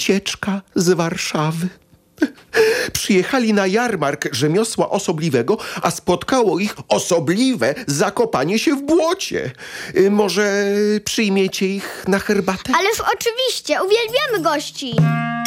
wycieczka z Warszawy. Przyjechali na jarmark rzemiosła osobliwego, a spotkało ich osobliwe zakopanie się w błocie. Może przyjmiecie ich na herbatę? Ależ oczywiście, uwielbiamy gości.